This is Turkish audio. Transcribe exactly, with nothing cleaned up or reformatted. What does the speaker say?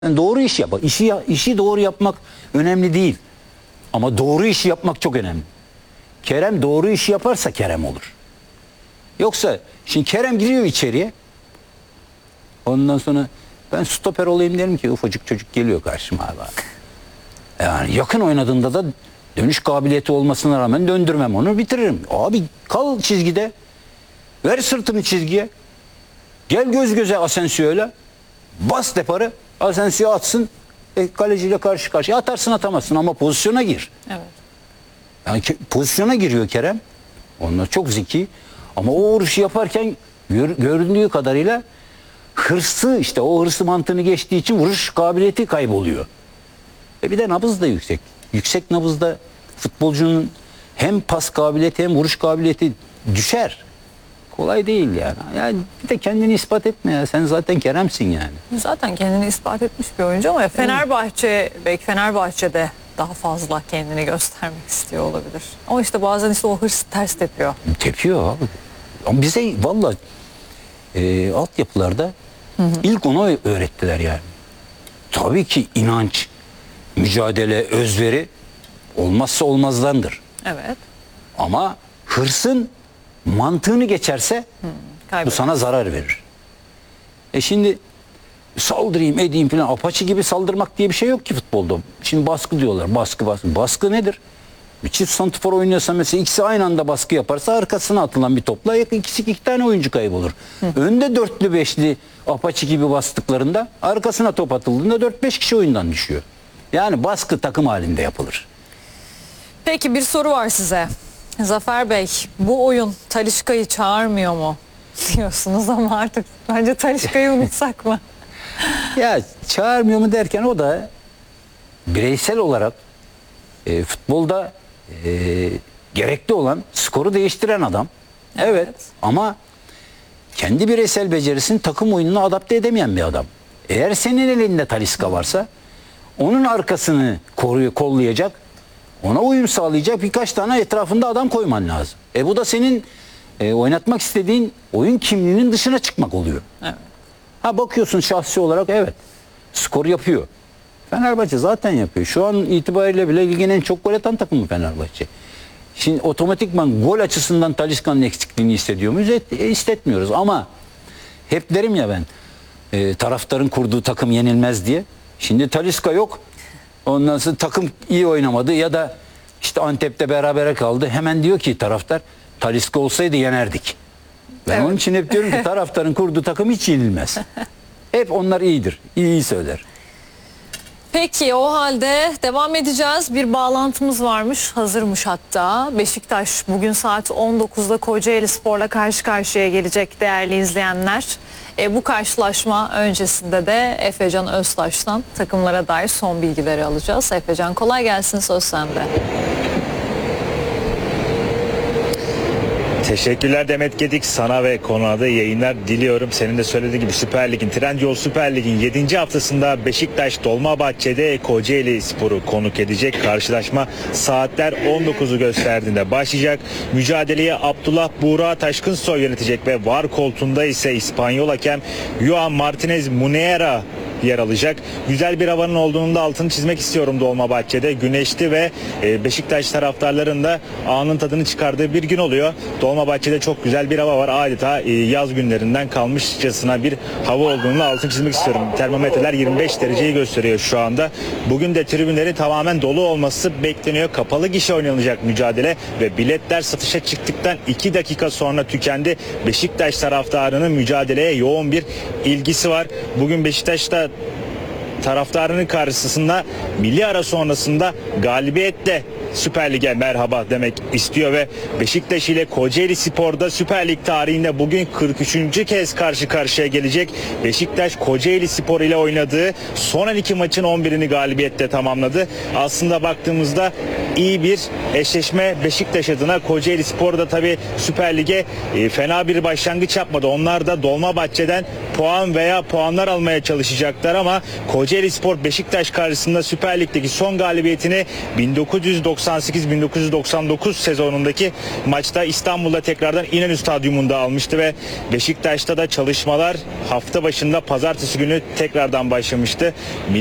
Yani doğru iş yap. İşi, işi doğru yapmak önemli değil. Ama doğru işi yapmak çok önemli. Kerem doğru işi yaparsa Kerem olur. Yoksa şimdi Kerem giriyor içeriye. Ondan sonra ben stoper olayım derim ki ufacık çocuk geliyor karşıma abi. Yani yakın oynadığında da dönüş kabiliyeti olmasına rağmen döndürmem onu, bitiririm. Abi kal çizgide. Ver sırtını çizgiye. Gel göz göze Asensio'yla. Bas deparı. Asensio atsın. E, kaleciyle karşı karşıya atarsın atamazsın ama pozisyona gir. Evet. Yani ke- pozisyona giriyor Kerem. Onlar çok zeki. Ama o vuruşu yaparken gör, göründüğü kadarıyla hırsı, işte o hırsı mantığını geçtiği için vuruş kabiliyeti kayboluyor. E bir de nabız da yüksek. Yüksek nabızda futbolcunun hem pas kabiliyeti hem vuruş kabiliyeti düşer. Kolay değil yani. Yani bir de kendini ispat etme ya. Sen zaten Kerem'sin yani. Zaten kendini ispat etmiş bir oyuncu ama Fenerbahçe, belki Fenerbahçe'de daha fazla kendini göstermek istiyor olabilir. Ama işte bazen işte o hırs ters tepiyor. Tepiyor abi. Ama bize valla e, altyapılarda hı hı. ilk onu öğrettiler yani. Tabii ki inanç, mücadele, özveri olmazsa olmazdandır. Evet. Ama hırsın mantığını geçerse hı, bu sana zarar verir. E şimdi saldırayım edeyim falan, apaçı gibi saldırmak diye bir şey yok ki futbolda. Şimdi baskı diyorlar. Baskı baskı. Baskı nedir? Bir çift santifor oynuyorsa mesela ikisi aynı anda baskı yaparsa arkasına atılan bir topla ikisi iki tane oyuncu kaybolur. Hı. Önde dörtlü beşli apaçı gibi bastıklarında arkasına top atıldığında dört beş kişi oyundan düşüyor. Yani baskı takım halinde yapılır. Peki bir soru var size. Zafer Bey, bu oyun Talisca'yı çağırmıyor mu diyorsunuz ama artık bence Talisca'yı unutsak mı? Ya çağırmıyor mu derken o da bireysel olarak e, futbolda e, gerekli olan skoru değiştiren adam. Evet. evet ama kendi bireysel becerisini takım oyununa adapte edemeyen bir adam. Eğer senin elinde Talisca varsa onun arkasını koruyor, kollayacak, ona uyum sağlayacak birkaç tane etrafında adam koyman lazım. E bu da senin e, oynatmak istediğin oyun kimliğinin dışına çıkmak oluyor. Evet. Ha bakıyorsun şahsi olarak evet skor yapıyor. Fenerbahçe zaten yapıyor. Şu an itibariyle bile ligin en çok gol atan takımı Fenerbahçe. Şimdi otomatikman gol açısından Talisca'nın eksikliğini hissediyor muyuz? Et, e, hissetmiyoruz ama hep derim ya ben e, taraftarın kurduğu takım yenilmez diye. Şimdi Talisca yok. Ondan sonra takım iyi oynamadı ya da işte Antep'te berabere kaldı. Hemen diyor ki taraftar Talisca olsaydı yenerdik. Ben evet. onun için hep diyorum ki taraftarın kurduğu takım hiç yenilmez. Hep onlar iyidir. İyi, iyi söyler. Peki o halde devam edeceğiz. Bir bağlantımız varmış, hazırmış hatta. Beşiktaş bugün saat on dokuzda Kocaeli Spor'la karşı karşıya gelecek değerli izleyenler. E, bu karşılaşma öncesinde de Efecan Öztaş'tan takımlara dair son bilgileri alacağız. Efecan kolay gelsin, söz sende. Teşekkürler Demet Gedik, sana ve konuğa da yayınlar diliyorum. Senin de söylediğin gibi Süper Lig'in, Trendyol Süper Lig'in yedinci haftasında Beşiktaş Dolmabahçe'de Kocaeli Spor'u konuk edecek. Karşılaşma saatler on dokuzu gösterdiğinde başlayacak. Mücadeleye Abdullah Buğra Taşkınsoy yönetecek ve V A R koltuğunda ise İspanyol hakem Juan Martinez Munera yer alacak. Güzel bir havanın olduğunu da altını çizmek istiyorum Dolmabahçe'de. Güneşli ve Beşiktaş taraftarların da anın tadını çıkardığı bir gün oluyor. Dolmabahçe'de çok güzel bir hava var. Adeta yaz günlerinden kalmışçasına bir hava olduğunu altını çizmek istiyorum. Termometreler yirmi beş dereceyi gösteriyor şu anda. Bugün de tribünlerin tamamen dolu olması bekleniyor. Kapalı gişe oynanacak mücadele ve biletler satışa çıktıktan iki dakika sonra tükendi. Beşiktaş taraftarının mücadeleye yoğun bir ilgisi var. Bugün Beşiktaş'ta taraftarının karşısında milli ara sonrasında galibiyetle Süper Lig'e merhaba demek istiyor ve Beşiktaş ile Kocaeli Spor'da Süper Lig tarihinde bugün kırk üçüncü kez karşı karşıya gelecek. Beşiktaş Kocaeli Spor ile oynadığı son on iki maçın on birini galibiyetle tamamladı. Aslında baktığımızda iyi bir eşleşme Beşiktaş adına. Kocaeli Spor da tabii Süper Lig'e e, fena bir başlangıç yapmadı. Onlar da Dolmabahçe'den puan veya puanlar almaya çalışacaklar ama Kocaeli Spor Beşiktaş karşısında Süper Lig'deki son galibiyetini bin dokuz yüz doksan doksan sekiz bin dokuz yüz doksan dokuz sezonundaki maçta İstanbul'da tekrardan İnönü Stadyumunda almıştı ve Beşiktaş'ta da çalışmalar hafta başında pazartesi günü tekrardan başlamıştı.